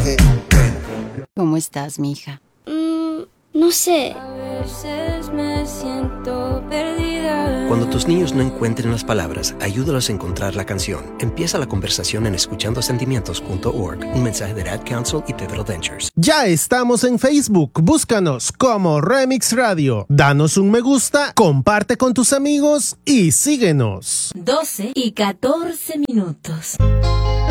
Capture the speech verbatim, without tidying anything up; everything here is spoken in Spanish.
¿Cómo estás, mija? Mm, no sé. A veces me siento perdida. Cuando tus niños no encuentren las palabras, ayúdalos a encontrar la canción. Empieza la conversación en escuchando sentimientos punto org. Un mensaje de Ad Council y Pivotal Ventures. Ya estamos en Facebook. Búscanos como Remix Radio. Danos un me gusta, comparte con tus amigos y síguenos. doce y catorce minutos.